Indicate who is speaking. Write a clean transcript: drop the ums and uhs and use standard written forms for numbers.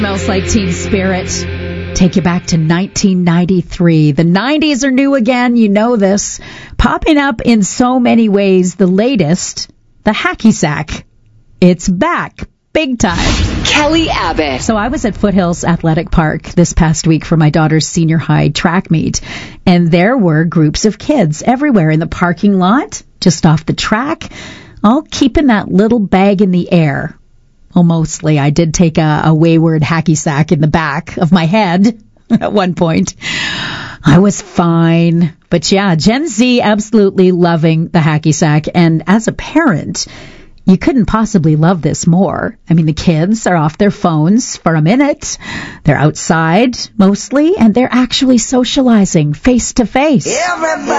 Speaker 1: Smells Like Teen Spirit. Take you back to 1993. The 90s are new again. You know this. Popping up in so many ways. The latest, the hacky sack. It's back. Big time.
Speaker 2: Kelly Abbott.
Speaker 1: So I was at Foothills Athletic Park this past week for my daughter's senior high track meet. And there were groups of kids everywhere in the parking lot, just off the track, all keeping that little bag in the air. Well, mostly. I did take a wayward hacky sack in the back of my head at one point. I was fine. But yeah, Gen Z absolutely loving the hacky sack. And as a parent, you couldn't possibly love this more. I mean, the kids are off their phones for a minute. They're outside mostly, and they're actually socializing face to face.
Speaker 3: Everybody